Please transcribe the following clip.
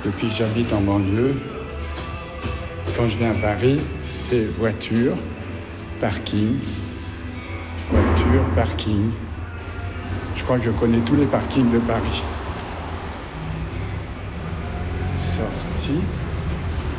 Depuis que j'habite en banlieue, quand je viens à Paris, c'est voiture, parking, voiture, parking. Je crois que je connais tous les parkings de Paris. Sortie.